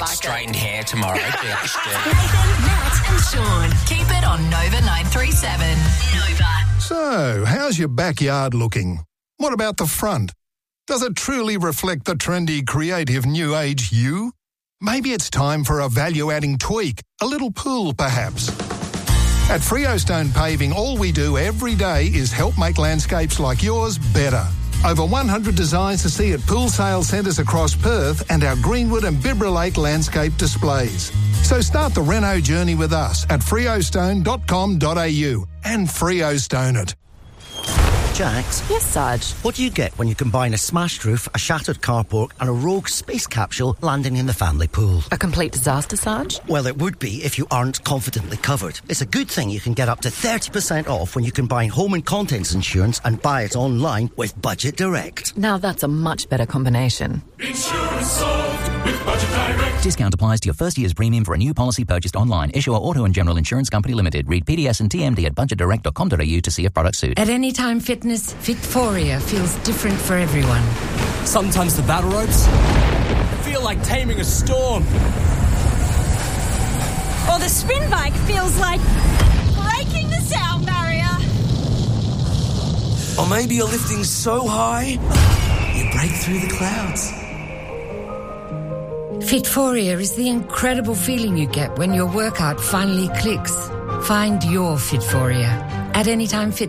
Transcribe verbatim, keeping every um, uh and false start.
like straightened hair tomorrow. Nathan, Matt and Sean. Keep it on Nova nine three seven. Nova. So, how's your backyard looking? What about the front? Does it truly reflect the trendy, creative, new age you? Maybe it's time for a value-adding tweak, a little pool perhaps. At Freostone Paving, all we do every day is help make landscapes like yours better. Over one hundred designs to see at pool sale centres across Perth and our Greenwood and Bibra Lake landscape displays. So start the reno journey with us at freostone dot com dot a u and Freostone it. Jax? Yes, Sarge? What do you get when you combine a smashed roof, a shattered carport and a rogue space capsule landing in the family pool? A complete disaster, Sarge? Well, it would be if you aren't confidently covered. It's a good thing you can get up to thirty percent off when you combine home and contents insurance and buy it online with Budget Direct. Now that's a much better combination. Insurance solved with Budget Direct. Discount applies to your first year's premium for a new policy purchased online. Issuer Auto and General Insurance Company Limited. Read P D S and T M D at budget direct dot com dot a u to see if products suit. At Anytime Fitness, Fitforia feels different for everyone. Sometimes the battle ropes feel like taming a storm. Or the spin bike feels like breaking the sound barrier. Or maybe you're lifting so high, you break through the clouds. Fitforia is the incredible feeling you get when your workout finally clicks. Find your Fitforia at Anytime Fitness.